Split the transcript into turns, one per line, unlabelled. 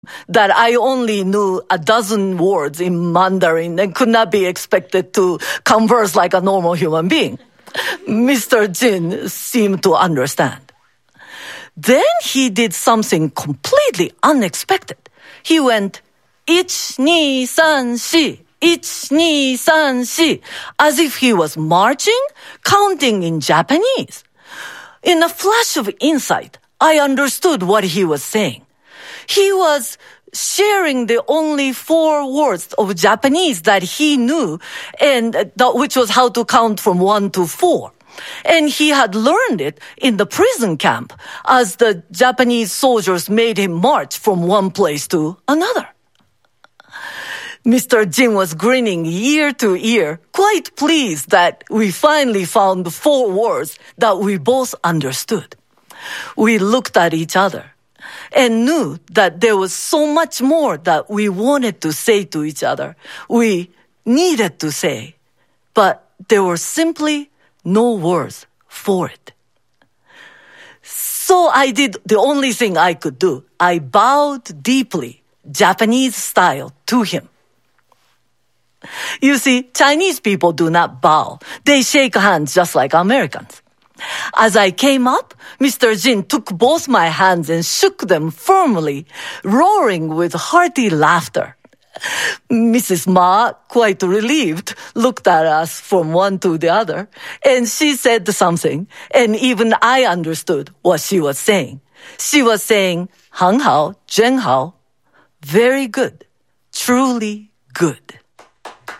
that I only knew a dozen words in Mandarin and could not be expected to converse like a normal human being. Mr. Jin seemed to understand. Then he did something completely unexpected. He went, 1, 2, 3, 4, 1, 2, 3, 4, as if he was marching, counting in Japanese. In a flash of insight, I understood what he was saying. He was sharing the only 4 words of Japanese that he knew, and which was how to count from 1 to 4. And he had learned it in the prison camp as the Japanese soldiers made him march from one place to another. Mr. Jin was grinning ear to ear, quite pleased that we finally found 4 words that we both understood. We looked at each other and knew that there was so much more that we wanted to say to each other. We needed to say, but there were simply no words for it. So I did the only thing I could do. I bowed deeply, Japanese style, to him. You see, Chinese people do not bow. They shake hands just like Americans. As I came up, Mr. Jin took both my hands and shook them firmly, roaring with hearty laughter. Mrs. Ma, quite relieved, looked at us from one to the other, and she said something, and even I understood what she was saying. She was saying, 很好, 真好, very good, truly good.